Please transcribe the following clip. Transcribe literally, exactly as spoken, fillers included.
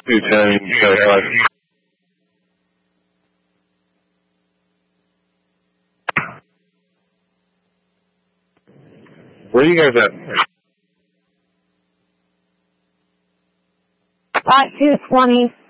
two ten, seventy-five. Where are you guys at? Lot two twenty.